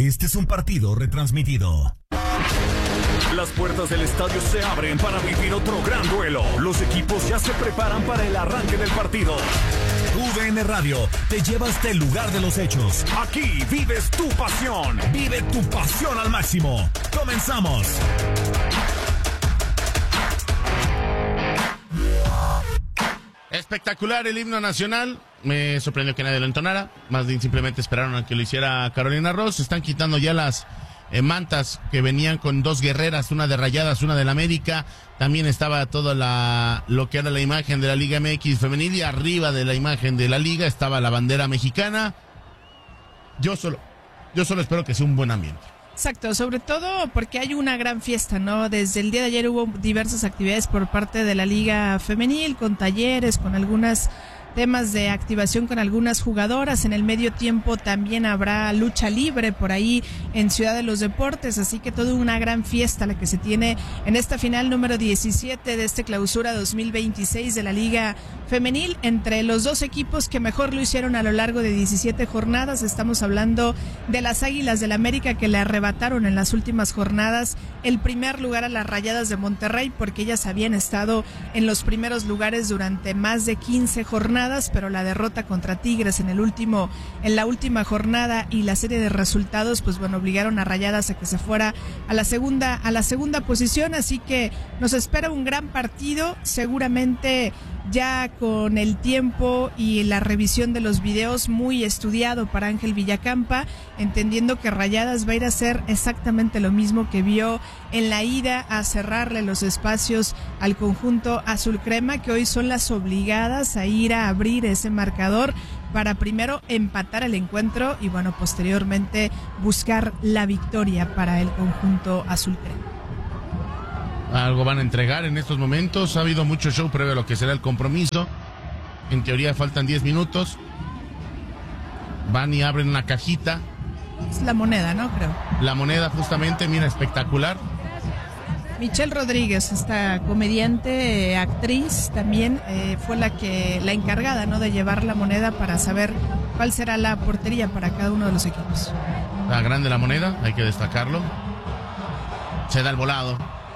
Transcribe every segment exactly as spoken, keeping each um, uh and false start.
Este es un partido retransmitido. Las puertas del estadio se abren para vivir otro gran duelo. Los equipos ya se preparan para el arranque del partido. U D N Radio te lleva hasta el lugar de los hechos. Aquí vives tu pasión. Vive tu pasión al máximo. Comenzamos. Espectacular el himno nacional. Me sorprendió que nadie lo entonara. Más bien simplemente esperaron a que lo hiciera Carolina Ross. Se están quitando ya las eh, mantas que venían con dos guerreras, una de Rayadas, una del América. También estaba todo la, lo que era la imagen de la Liga M X femenil, y arriba de la imagen de la Liga estaba la bandera mexicana. Yo solo, yo solo espero que sea un buen ambiente. Exacto, sobre todo porque hay una gran fiesta, ¿no? Desde el día de ayer hubo diversas actividades por parte de la Liga Femenil, con talleres, con algunas temas de activación con algunas jugadoras. En el medio tiempo también habrá lucha libre por ahí en Ciudad de los Deportes, así que toda una gran fiesta la que se tiene en esta final número diecisiete de este clausura dos mil veintiséis de la Liga Femenil, entre los dos equipos que mejor lo hicieron a lo largo de diecisiete jornadas. Estamos hablando de las Águilas del América, que le arrebataron en las últimas jornadas el primer lugar a las Rayadas de Monterrey, porque ellas habían estado en los primeros lugares durante más de quince jornadas, pero la derrota contra Tigres en el último, en la última jornada y la serie de resultados, pues bueno, obligaron a Rayadas a que se fuera a la segunda, a la segunda posición. Así que nos espera un gran partido, seguramente ya con el tiempo y la revisión de los videos muy estudiado para Ángel Villacampa, entendiendo que Rayadas va a ir a hacer exactamente lo mismo que vio en la ida, a cerrarle los espacios al conjunto azul crema, que hoy son las obligadas a ir a abrir ese marcador para primero empatar el encuentro y bueno, posteriormente buscar la victoria para el conjunto azul crema. Algo van a entregar en estos momentos. Ha habido mucho show previo a lo que será el compromiso. En teoría faltan diez minutos. Van y abren una cajita. Es la moneda, ¿no? Creo. La moneda, justamente, mira, espectacular. Michelle Rodríguez, esta comediante, actriz, también eh, fue la que la encargada, ¿no?, de llevar la moneda para saber cuál será la portería para cada uno de los equipos. La grande la moneda, hay que destacarlo. Se da el volado.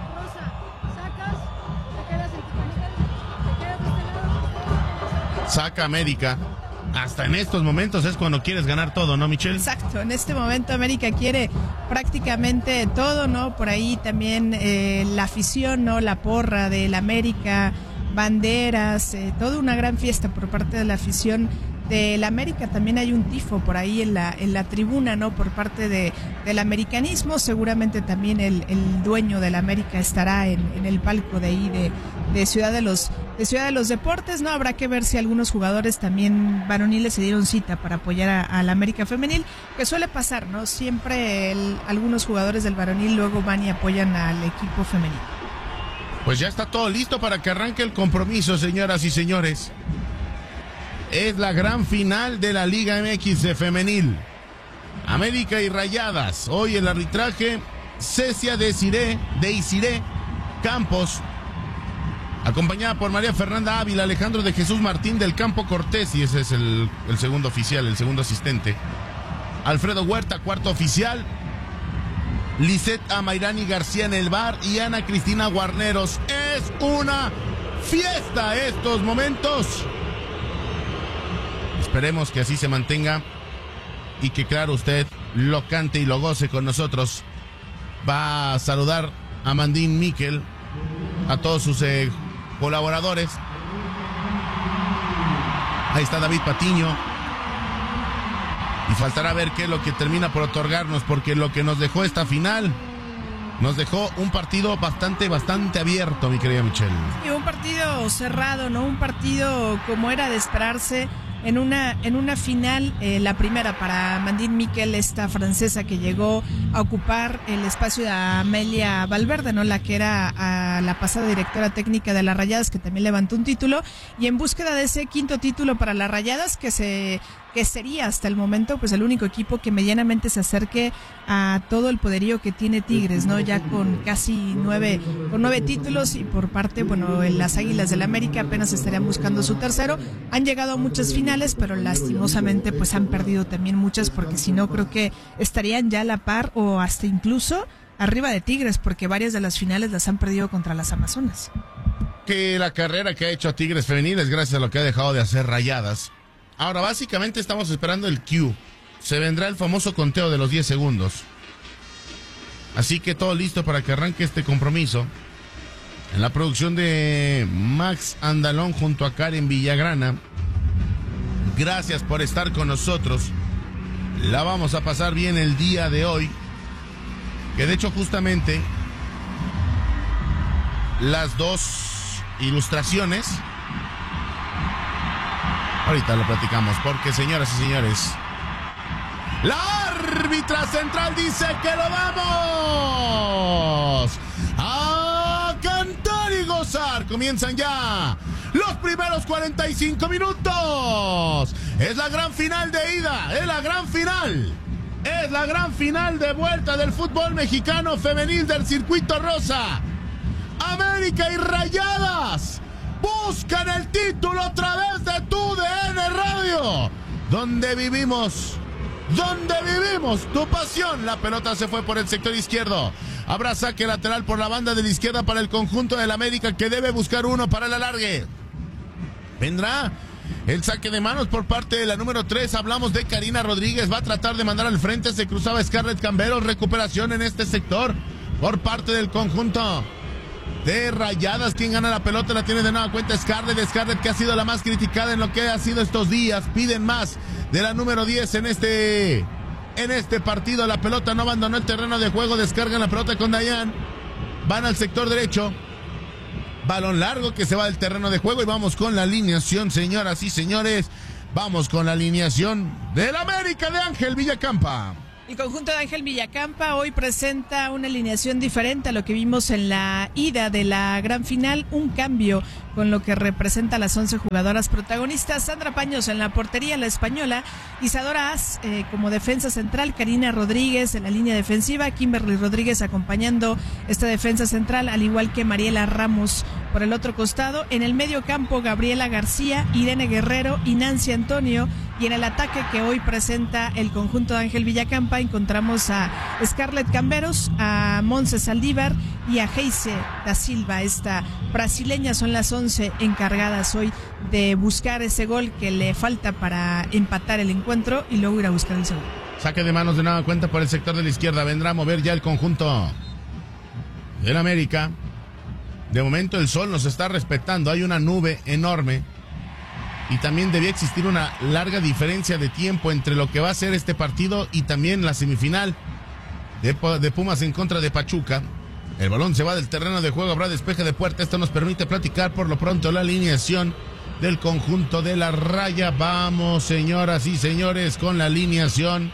Saca América. Hasta en estos momentos es cuando quieres ganar todo, ¿no, Michelle? Exacto, en este momento América quiere prácticamente todo, ¿no? Por ahí también eh, la afición, ¿no? La porra del América, banderas, eh, toda una gran fiesta por parte de la afición del América. También hay un tifo por ahí en la en la tribuna, ¿no?, por parte de del americanismo. Seguramente también el, el dueño del América estará en, en el palco de ahí de, de Ciudad de los de Ciudad de los Deportes, ¿no? Habrá que ver si algunos jugadores también varoniles se dieron cita para apoyar a, a la América femenil, que suele pasar, ¿no? Siempre el, algunos jugadores del varonil luego van y apoyan al equipo femenil. Pues ya está todo listo para que arranque el compromiso, señoras y señores. Es la gran final de la Liga M X de femenil. América y Rayadas. Hoy el arbitraje, Cecia Desiré, Deisiré Campos, acompañada por María Fernanda Ávila, Alejandro de Jesús Martín del Campo Cortés, y ese es el, el segundo oficial, el segundo asistente. Alfredo Huerta, cuarto oficial. Lisette Amairani García en el bar y Ana Cristina Guarneros. Es una fiesta estos momentos. Esperemos que así se mantenga y que, claro, usted lo cante y lo goce con nosotros. Va a saludar a Mandín Miquel, a todos sus eh, colaboradores. Ahí está David Patiño. Y faltará ver qué es lo que termina por otorgarnos, porque lo que nos dejó esta final, nos dejó un partido bastante, bastante abierto, mi querida Michelle. Y un partido cerrado, ¿no? Un partido como era de esperarse. En una, en una final, eh, la primera para Mandín Miquel, esta francesa que llegó a ocupar el espacio de Amelia Valverde, ¿no?, la que era a la pasada directora técnica de las Rayadas, que también levantó un título, y en búsqueda de ese quinto título para las Rayadas, que se que sería hasta el momento pues el único equipo que medianamente se acerque a todo el poderío que tiene Tigres, ¿no? Ya con casi nueve, con nueve títulos, y por parte, bueno, en las Águilas del América apenas estarían buscando su tercero. Han llegado a muchas finales, pero lastimosamente pues han perdido también muchas, porque si no creo que estarían ya a la par o hasta incluso arriba de Tigres, porque varias de las finales las han perdido contra las Amazonas. Que la carrera que ha hecho a Tigres Femenil es gracias a lo que ha dejado de hacer Rayadas. Ahora, básicamente estamos esperando el cue. Se vendrá el famoso conteo de los diez segundos. Así que todo listo para que arranque este compromiso. En la producción de Max Andalón junto a Karen Villagrana. Gracias por estar con nosotros. La vamos a pasar bien el día de hoy. Que de hecho justamente las dos ilustraciones... Ahorita lo platicamos, porque señoras y señores, la árbitra central dice que lo vamos a cantar y gozar. Comienzan ya los primeros cuarenta y cinco minutos. Es la gran final de ida, es la gran final. Es la gran final de vuelta del fútbol mexicano femenil del circuito rosa. América y Rayadas buscan el título a través de tu D N Radio, donde vivimos, donde vivimos tu pasión. La pelota se fue por el sector izquierdo. Habrá saque lateral por la banda de la izquierda para el conjunto del América, que debe buscar uno para el alargue. Vendrá el saque de manos por parte de la número tres. Hablamos de Karina Rodríguez. Va a tratar de mandar al frente. Se cruzaba Scarlett Camberos. Recuperación en este sector por parte del conjunto de Rayadas. Quien gana la pelota la tiene de nueva cuenta Scarlett. Scarlett, que ha sido la más criticada en lo que ha sido estos días. Piden más de la número diez en este en este partido. La pelota no abandonó el terreno de juego. Descargan la pelota con Dayan. Van al sector derecho. Balón largo que se va del terreno de juego. Y vamos con la alineación, señoras y señores. Vamos con la alineación del América de Ángel Villacampa. El conjunto de Ángel Villacampa hoy presenta una alineación diferente a lo que vimos en la ida de la gran final. Un cambio con lo que representa a las once jugadoras protagonistas. Sandra Paños en la portería, la española. Isadora As eh, como defensa central. Karina Rodríguez en la línea defensiva. Kimberly Rodríguez acompañando esta defensa central, al igual que Mariela Ramos por el otro costado. En el medio campo, Gabriela García, Irene Guerrero y Nancy Antonio. Y en el ataque que hoy presenta el conjunto de Ángel Villacampa encontramos a Scarlett Camberos, a Montse Saldívar y a Heise da Silva. Esta brasileña son las once encargadas hoy de buscar ese gol que le falta para empatar el encuentro y luego ir a buscar el segundo. Saque de manos de nueva cuenta por el sector de la izquierda. Vendrá a mover ya el conjunto del América. De momento el sol nos está respetando. Hay una nube enorme. Y también debía existir una larga diferencia de tiempo entre lo que va a ser este partido y también la semifinal de, de Pumas en contra de Pachuca. El balón se va del terreno de juego, habrá despeje de puerta. Esto nos permite platicar por lo pronto la alineación del conjunto de la Raya. Vamos, señoras y señores, con la alineación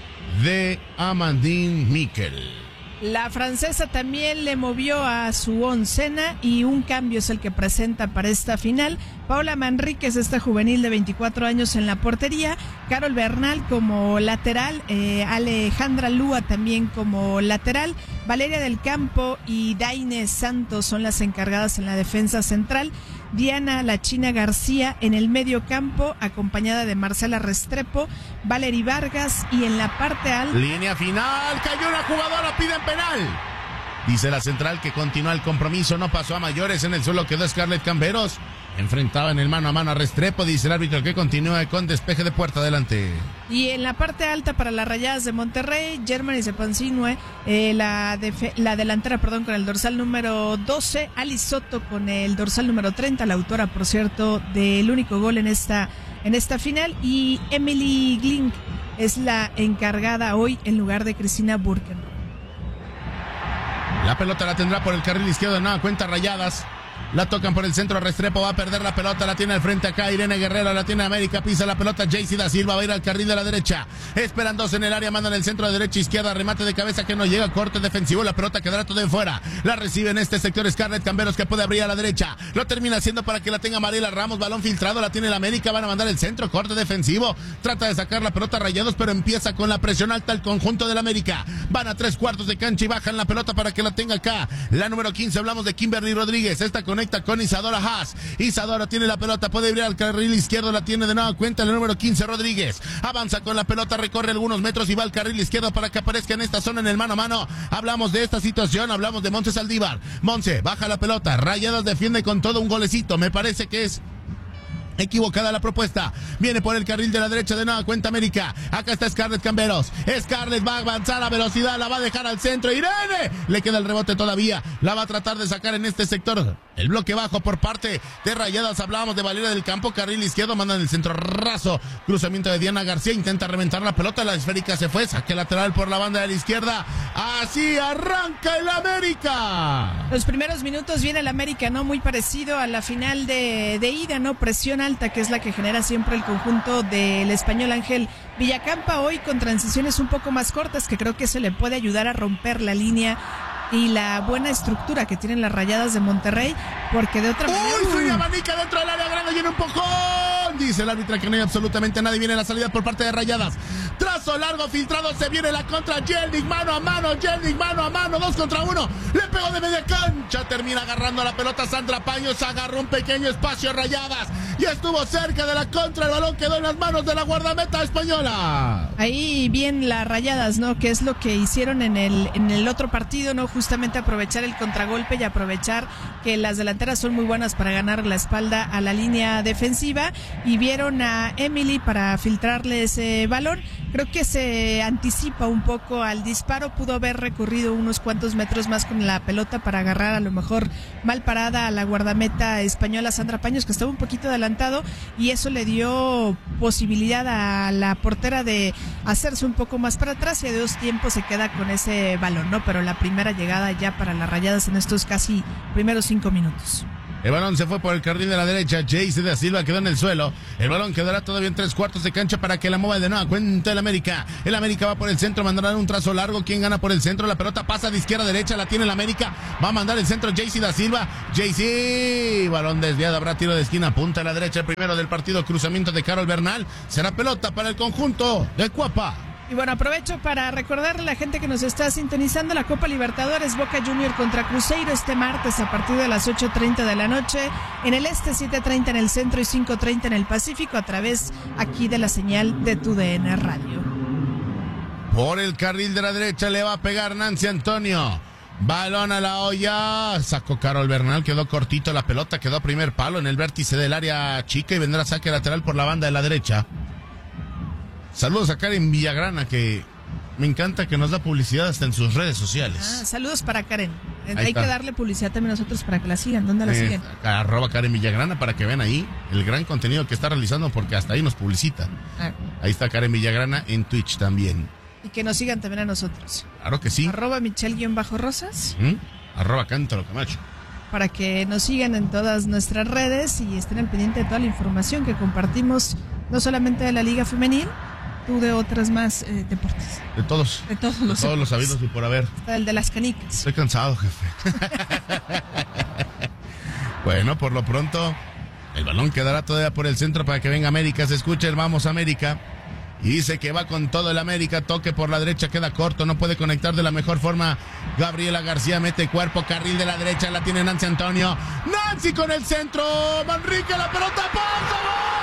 de Amandine Miquel. La francesa también le movió a su oncena y un cambio es el que presenta para esta final. Paula Manríquez, esta juvenil de veinticuatro años en la portería. Carol Bernal como lateral. Eh, Alejandra Lúa también como lateral. Valeria del Campo y Daine Santos son las encargadas en la defensa central. Diana La China García en el medio campo, acompañada de Marcela Restrepo, Valery Vargas, y en la parte alta... Línea final, cayó una jugadora, piden penal. Dice la central que continúa el compromiso, no pasó a mayores, en el suelo quedó Scarlett Camberos. Enfrentaba en el mano a mano a Restrepo, dice el árbitro que continúa con despeje de puerta adelante. Y en la parte alta para las Rayadas de Monterrey, Germany Sepancinue, eh, la, la delantera, perdón, con el dorsal número doce, Ali Soto con el dorsal número treinta, la autora, por cierto, del único gol en esta, en esta final, y Emily Glink es la encargada hoy en lugar de Cristina Burken. La pelota la tendrá por el carril izquierdo de nueva cuenta Rayadas. La tocan por el centro, Restrepo va a perder la pelota, la tiene al frente acá, Irene Guerrero, la tiene América, pisa la pelota, Jaycee da Silva va a ir al carril de la derecha, esperan dos en el área, mandan el centro de derecha, izquierda, remate de cabeza que no llega, corte defensivo, la pelota quedará todo en fuera, la recibe en este sector Scarlett Camberos que puede abrir a la derecha, lo termina haciendo para que la tenga Mariela Ramos, balón filtrado, la tiene la América, van a mandar el centro, corte defensivo, trata de sacar la pelota Rayados, pero empieza con la presión alta el conjunto de la América, van a tres cuartos de cancha y bajan la pelota para que la tenga acá, la número quince, hablamos de Kimberly Rodríguez, esta conecta con Isadora Haas, Isadora tiene la pelota, puede abrir al carril izquierdo, la tiene de nueva cuenta el número quince Rodríguez, avanza con la pelota, recorre algunos metros y va al carril izquierdo para que aparezca en esta zona en el mano a mano, hablamos de esta situación, hablamos de Monse Saldívar, Monse baja la pelota, Rayadas defiende con todo un golecito, me parece que es equivocada la propuesta, viene por el carril de la derecha de nueva cuenta América, acá está Scarlett Camberos, Scarlett va a avanzar a velocidad, la va a dejar al centro, Irene, le queda el rebote todavía, la va a tratar de sacar en este sector, el bloque bajo por parte de Rayadas, hablábamos de Valeria del Campo, carril izquierdo, mandan el centro raso, cruzamiento de Diana García, intenta reventar la pelota, la esférica se fue, saque lateral por la banda de la izquierda, así arranca el América. Los primeros minutos viene el América, ¿no? Muy parecido a la final de, de ida, ¿no? Presión alta, que es la que genera siempre el conjunto del español Ángel Villacampa, hoy con transiciones un poco más cortas, que creo que se le puede ayudar a romper la línea y la buena estructura que tienen las Rayadas de Monterrey, porque de otra manera... ¡Uy! Se abanica dentro del área grande y en un empujón. Dice el árbitro que no hay absolutamente nadie. Viene la salida por parte de Rayadas. Trazo largo, filtrado, se viene la contra. Jelnik, mano a mano, Jelnik, mano a mano, dos contra uno. Le pegó de media cancha, termina agarrando la pelota Sandra Paños, agarró un pequeño espacio a Rayadas y estuvo cerca de la contra. El balón quedó en las manos de la guardameta española. Ahí bien las Rayadas, ¿no? Que es lo que hicieron en el, en el otro partido, ¿no? Justamente aprovechar el contragolpe y aprovechar que las delanteras son muy buenas para ganar la espalda a la línea defensiva, y vieron a Emily para filtrarle ese balón. Creo que se anticipa un poco al disparo, pudo haber recorrido unos cuantos metros más con la pelota para agarrar a lo mejor mal parada a la guardameta española Sandra Paños, que estaba un poquito adelantado, y eso le dio posibilidad a la portera de hacerse un poco más para atrás, y a dos tiempos se queda con ese balón, ¿no? Pero la primera llegada ya para las Rayadas en estos casi primeros cinco minutos. El balón se fue por el carril de la derecha, Jaycee da Silva quedó en el suelo, el balón quedará todavía en tres cuartos de cancha para que la mueva de nueva cuenta el América, el América va por el centro, mandarán un trazo largo, ¿quién gana por el centro? La pelota pasa de izquierda a derecha, la tiene el América, va a mandar el centro Jaycee da Silva, Jaycee, balón desviado, habrá tiro de esquina, punta a la derecha, el primero del partido, cruzamiento de Carol Bernal, será pelota para el conjunto de Cuapa. Y bueno, aprovecho para recordarle a la gente que nos está sintonizando la Copa Libertadores Boca Junior contra Cruzeiro este martes a partir de las ocho treinta de la noche en el este, siete treinta en el centro y cinco treinta en el Pacífico, a través aquí de la señal de Tu D N Radio. Por el carril de la derecha le va a pegar Nancy Antonio. Balón a la olla, sacó Carol Bernal, quedó cortito la pelota, quedó primer palo en el vértice del área chica y vendrá saque lateral por la banda de la derecha. Saludos a Karen Villagrana, que me encanta que nos da publicidad hasta en sus redes sociales. Ah, saludos para Karen. Ahí Hay está. que darle publicidad también a nosotros para que la sigan. ¿Dónde la Eh, siguen? Arroba Karen Villagrana para que vean ahí el gran contenido que está realizando, porque hasta ahí nos publicita. Ah, Ahí está Karen Villagrana en Twitch también. y que nos sigan también a nosotros. Claro que sí. Arroba Michelle-Rosas. ¿Mm? Arroba Cántaro Camacho. Para que nos sigan en todas nuestras redes y estén al pendiente de toda la información que compartimos, no solamente de la Liga Femenil, tú de otras más eh, deportes. De todos. De todos De los todos los deportes. sabidos y por haber. Hasta el de las canicas. Estoy cansado, jefe. Bueno, por lo pronto, el balón quedará todavía por el centro para que venga América. Se escucha el Vamos América. Y dice que va con todo el América. Toque por la derecha, queda corto. No puede conectar de la mejor forma. Gabriela García mete cuerpo, carril de la derecha. La tiene Nancy Antonio. Nancy con el centro. Manrique, la pelota. ¡Pasa!